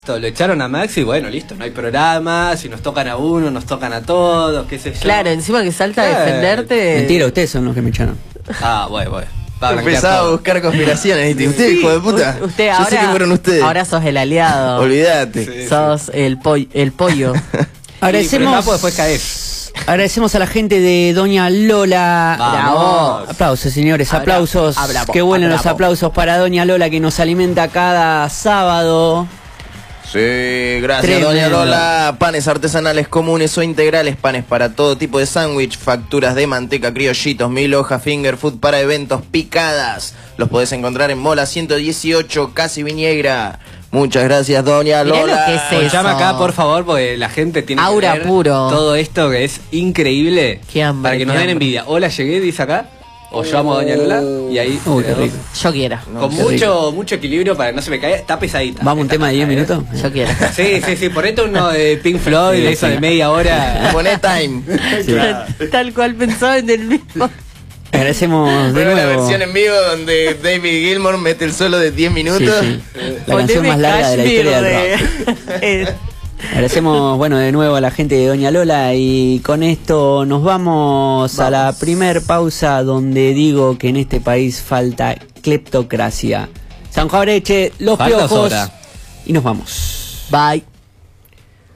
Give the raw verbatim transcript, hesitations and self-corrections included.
Lo echaron a Maxi, bueno, listo, no hay programa, si nos tocan a uno, nos tocan a todos, qué sé yo. Claro, encima que salta Eh, a defenderte. Mentira, ustedes son los que me echaron. Ah, bueno, bueno. Va a Empezaba a todo. buscar conspiraciones, ¿viste? Usted, Sí, hijo de puta. u- Usted Yo ahora, sé que fueron ustedes. ahora sos el aliado. Olvídate. Sí. Sos el, poll- el pollo. Agradecemos, Sí, pero después caes. agradecemos a la gente de Doña Lola. Vamos. Aplausos, señores, Abra- aplausos. abravo, Qué bueno los abravo. aplausos para Doña Lola, que nos alimenta cada sábado. Sí, gracias, Tremendo. doña Lola. Panes artesanales comunes o integrales, panes para todo tipo de sándwich, facturas de manteca, criollitos, mil hojas, finger food para eventos, picadas. Los podés encontrar en Mola ciento dieciocho, Casi Viniegra. Muchas gracias, doña Mirá Lola. lo que es Pues eso. llama acá, por favor, porque la gente tiene Aura que ver puro. todo esto que es increíble. Qué hambre, para que nos qué den hambre. envidia. Hola, llegué, dice acá. O llamo a doña Lola y ahí. Uy, qué rico. Yo quiero. Con qué mucho mucho equilibrio para que no se me caiga. Está pesadita. Vamos a un Está tema de diez pesada, minutos. Yo quiero. ¿eh? Sí, sí, sí. Ponete uno de Pink Floyd, Sí, de eso sí. de media hora. Poné time. Tal cual pensaba en el mismo. Agradecemos de Fue una nuevo. versión en vivo donde David Gilmour mete el solo de diez Sí, minutos. sí. La canción más larga de la historia del rock. Eh, Agradecemos, bueno, de nuevo a la gente de Doña Lola y con esto nos vamos, a la primer pausa donde digo que en este país falta cleptocracia. San Jabreche, los Falta piojos sobra. y nos vamos. Bye.